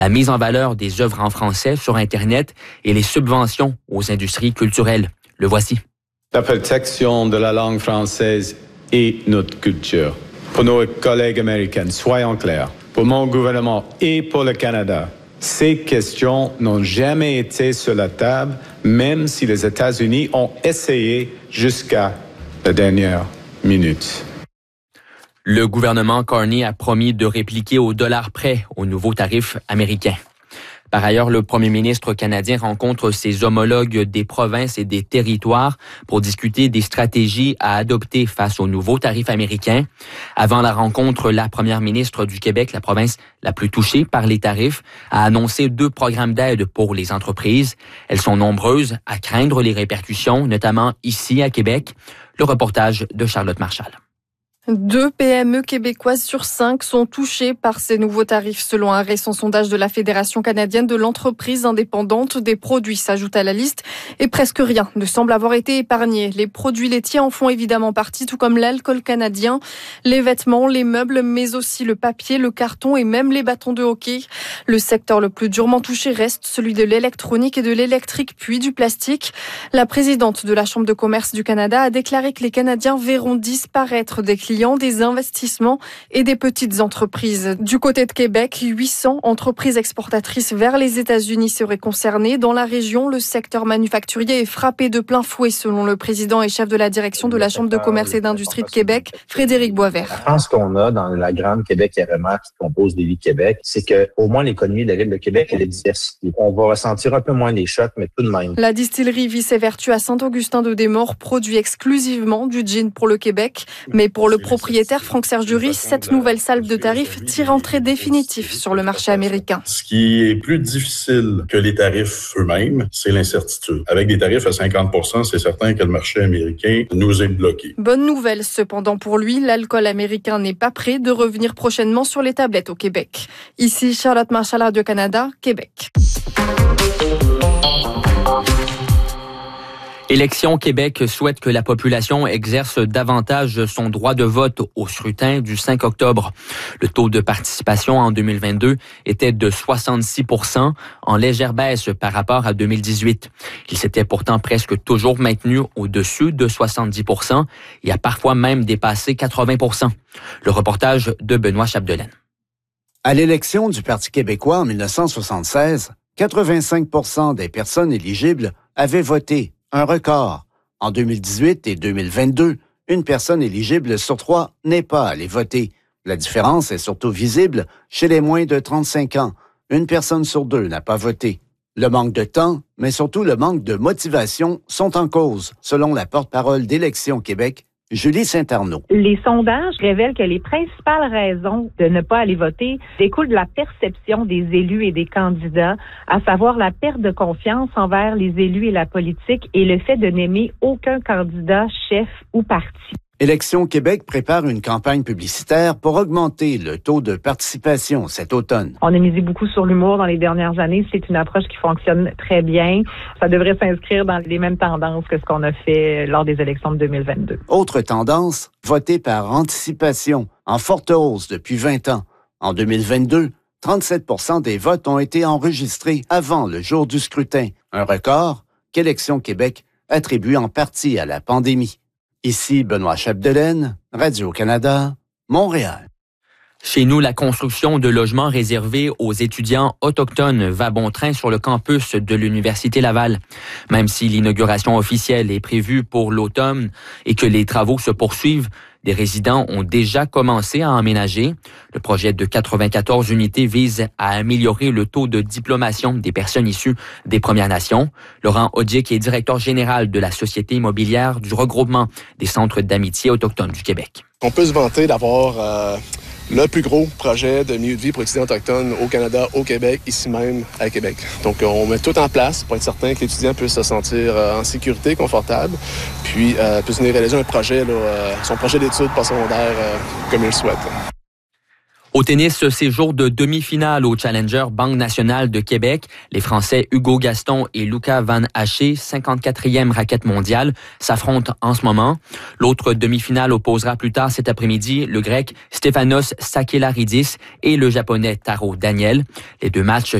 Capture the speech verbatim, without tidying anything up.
la mise en valeur des œuvres en français sur Internet et les subventions aux industries culturelles. Le voici. La protection de la langue française et notre culture. Pour nos collègues américains, soyons clairs, pour mon gouvernement et pour le Canada, ces questions n'ont jamais été sur la table, même si les États-Unis ont essayé jusqu'à la dernière minute. Le gouvernement Carney a promis de répliquer au dollar près aux nouveaux tarifs américains. Par ailleurs, le premier ministre canadien rencontre ses homologues des provinces et des territoires pour discuter des stratégies à adopter face aux nouveaux tarifs américains. Avant la rencontre, la première ministre du Québec, la province la plus touchée par les tarifs, a annoncé deux programmes d'aide pour les entreprises. Elles sont nombreuses à craindre les répercussions, notamment ici à Québec. Le reportage de Charlotte Marchal. Deux P M E québécoises sur cinq sont touchées par ces nouveaux tarifs, selon un récent sondage de la Fédération canadienne de l'entreprise indépendante. Des produits s'ajoutent à la liste et presque rien ne semble avoir été épargné. Les produits laitiers en font évidemment partie, tout comme l'alcool canadien, les vêtements, les meubles, mais aussi le papier, le carton et même les bâtons de hockey. Le secteur le plus durement touché reste celui de l'électronique et de l'électrique, puis du plastique. La présidente de la Chambre de commerce du Canada a déclaré que les Canadiens verront disparaître des clients, des investissements et des petites entreprises. Du côté de Québec, huit cents entreprises exportatrices vers les États-Unis seraient concernées. Dans la région, le secteur manufacturier est frappé de plein fouet, selon le président et chef de la direction de la Chambre de commerce et d'industrie de Québec, Frédéric Boisvert. La chance qu'on a dans la grande Québec R M A qui compose des villes Québec, c'est que au moins l'économie de la ville de Québec elle est diversifiée. On va ressentir un peu moins les chocs, mais tout de même. La distillerie Vice et Vertu à Saint-Augustin-de-Desmaures produit exclusivement du gin pour le Québec, mais pour le propriétaire Franck-Serge Duris, cette nouvelle salve de tarifs tire un trait définitif sur le marché américain. Ce qui est plus difficile que les tarifs eux-mêmes, c'est l'incertitude. Avec des tarifs à cinquante pour cent, c'est certain que le marché américain nous est bloqué. Bonne nouvelle cependant pour lui, l'alcool américain n'est pas prêt de revenir prochainement sur les tablettes au Québec. Ici Charlotte Marchal, Radio-Canada, Québec. Élections Québec souhaite que la population exerce davantage son droit de vote au scrutin du cinq octobre. Le taux de participation en deux mille vingt-deux était de soixante-six pour cent, en légère baisse par rapport à deux mille dix-huit. Il s'était pourtant presque toujours maintenu au-dessus de soixante-dix pour cent et a parfois même dépassé quatre-vingts pour cent. Le reportage de Benoît Chapdelaine. À l'élection du Parti québécois en dix-neuf cent soixante-seize, quatre-vingt-cinq pour cent des personnes éligibles avaient voté. Un record. En deux mille dix-huit et deux mille vingt-deux, une personne éligible sur trois n'est pas allée voter. La différence est surtout visible chez les moins de trente-cinq ans. Une personne sur deux n'a pas voté. Le manque de temps, mais surtout le manque de motivation sont en cause, selon la porte-parole d'Élections Québec, Julie Saint-Arnaud. Les sondages révèlent que les principales raisons de ne pas aller voter découlent de la perception des élus et des candidats, à savoir la perte de confiance envers les élus et la politique et le fait de n'aimer aucun candidat, chef ou parti. Élections Québec prépare une campagne publicitaire pour augmenter le taux de participation cet automne. On a misé beaucoup sur l'humour dans les dernières années. C'est une approche qui fonctionne très bien. Ça devrait s'inscrire dans les mêmes tendances que ce qu'on a fait lors des élections de deux mille vingt-deux. Autre tendance, voter par anticipation, en forte hausse depuis vingt ans. En deux mille vingt-deux, trente-sept pour cent des votes ont été enregistrés avant le jour du scrutin. Un record qu'Élections Québec attribue en partie à la pandémie. Ici Benoît Chapdelaine, Radio-Canada, Montréal. Chez nous, la construction de logements réservés aux étudiants autochtones va bon train sur le campus de l'Université Laval. Même si l'inauguration officielle est prévue pour l'automne et que les travaux se poursuivent, des résidents ont déjà commencé à emménager. Le projet de quatre-vingt-quatorze unités vise à améliorer le taux de diplomation des personnes issues des Premières Nations. Laurent Odjick est directeur général de la Société immobilière du regroupement des centres d'amitié autochtones du Québec. On peut se vanter d'avoir euh, le plus gros projet de milieu de vie pour étudiants autochtones au Canada, au Québec, ici même à Québec. Donc, on met tout en place pour être certain que l'étudiant puisse se sentir euh, en sécurité, confortable, puis euh, puisse venir réaliser un projet, là, euh, son projet d'études postsecondaires euh, comme il le souhaite. Au tennis, séjour de demi-finale au Challenger Banque nationale de Québec. Les Français Hugo Gaston et Luca Van Haché, cinquante-quatrième raquette mondiale, s'affrontent en ce moment. L'autre demi-finale opposera plus tard cet après-midi le Grec Stefanos Sakellaridis et le Japonais Taro Daniel. Les deux matchs